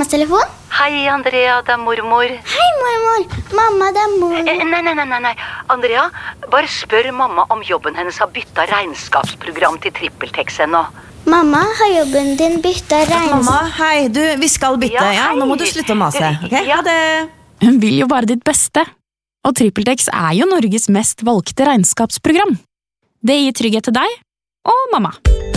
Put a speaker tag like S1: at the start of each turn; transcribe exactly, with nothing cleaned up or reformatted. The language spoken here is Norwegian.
S1: mammas telefon?
S2: Hei, Andrea, det er mormor.
S1: Hei, mormor. Mamma, det er mormor.
S2: Eh, nei, nei, nei, nei, nei. Andrea, bare spør mamma om jobben hennes har byttet regnskapsprogram til TrippelTex ennå.
S1: Mamma, har jobben din byttet regnskap?
S3: Mamma, hei, du, vi skal bytte, ja,
S2: Ja, hei.
S3: nå må du slutte å mase, ok?
S2: Ja.
S3: Ha det.
S4: Hun vil jo bare ditt beste. Og TrippelTex er jo Norges mest valgte regnskapsprogram. Det gir trygghet til deg og mamma.